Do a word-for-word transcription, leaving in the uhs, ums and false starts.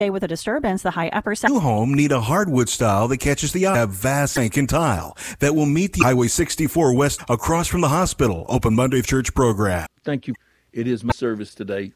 with a disturbance, the high upper New home need a hardwood style that catches the eye. A vast and tile that will meet the Highway sixty-four West across from the hospital. Open Monday church program. Thank you. It is my service today.